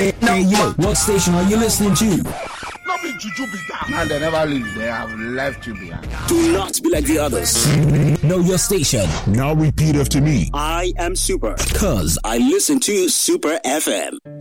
Hey, yo, what station are you listening to? Not be juju be that. Man, they never leave. They have left you behind. Do not be like the others. Know your station. Now repeat after me. I am Super. Cause I listen to Super FM.